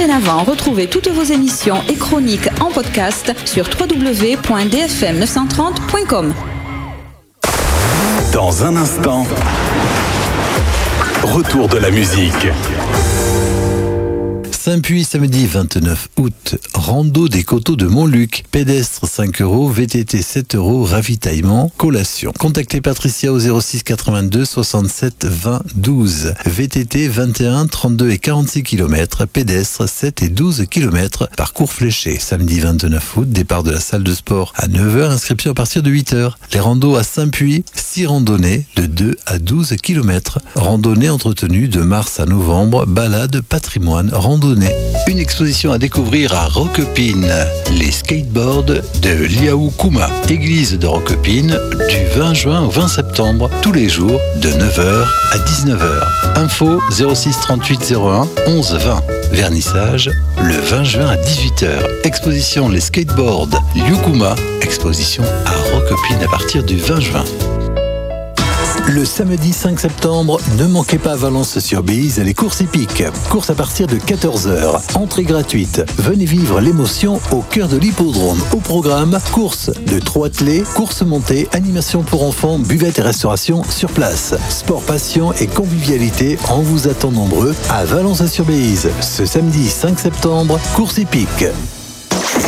Dorénavant, retrouvez toutes vos émissions et chroniques en podcast sur www.dfm930.com. Dans un instant, retour de la musique. Saint-Puy, samedi 29 août, rando des coteaux de Montluc, pédestre 5 €, VTT 7 €, ravitaillement, collation. Contactez Patricia au 06 82 67 20 12, VTT 21, 32 et 46 km, pédestre 7 et 12 km, parcours fléché. Samedi 29 août, départ de la salle de sport à 9 h, inscription à partir de 8 h. Les randos à Saint-Puy, 6 randonnées de 2 à 12 km. Randonnée entretenue de mars à novembre, balade, patrimoine, randonnée. Une exposition à découvrir à Roquepine, les skateboards de Liaoukuma, église de Roquepine, du 20 juin au 20 septembre, tous les jours de 9 h à 19 h. Info 06 38 01 11 20. Vernissage le 20 juin à 18 h. Exposition les skateboards Liaoukuma, exposition à Roquepine à partir du 20 juin. Le samedi 5 septembre, ne manquez pas Valence-sur-Bise les courses hippiques. Course à partir de 14 h. Entrée gratuite. Venez vivre l'émotion au cœur de l'hippodrome. Au programme, course de trot attelé, course montée, animation pour enfants, buvette et restauration sur place. Sport, passion et convivialité, on vous attend nombreux à Valence-sur-Bise. Ce samedi 5 septembre, course hippique.